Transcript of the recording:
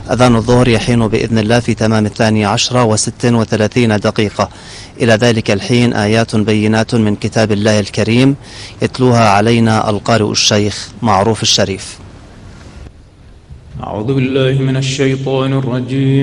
أذان الظهر يحين بإذن الله في تمام 12:36. إلى ذلك الحين آيات بينات من كتاب الله الكريم يتلوها علينا القارئ الشيخ معروف الشريف. أعوذ بالله من الشيطان الرجيم.